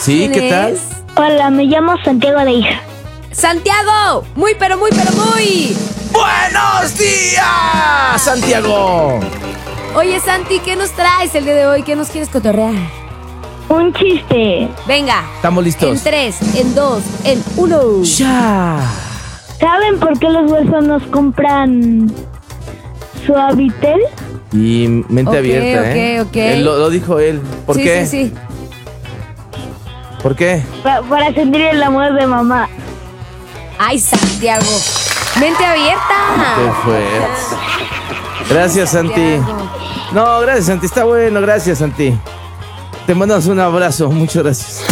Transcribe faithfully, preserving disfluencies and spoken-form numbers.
Sí, ¿qué tal? es? Hola, me llamo Santiago de Hija. ¡Santiago! Muy, pero muy, pero muy. ¡Buenos días, Santiago! Oye, Santi, ¿qué nos traes el día de hoy? ¿Qué nos quieres cotorrear? Un chiste. Venga. Estamos listos. En tres, en dos, en uno. Ya. ¿Saben por qué los huérfanos compran Suavitel? Y mente Ok, abierta, ¿eh? ok, ok. Él lo, lo dijo él. ¿Por sí, qué? Sí, sí, ¿Por qué? Pa- para sentir el amor de mamá. Ay, Santiago. Mente abierta. Qué fuerte. Gracias, Santi. Santiago. No, gracias, Santi. Está bueno, gracias, Santi. Te mandamos un abrazo. Muchas gracias.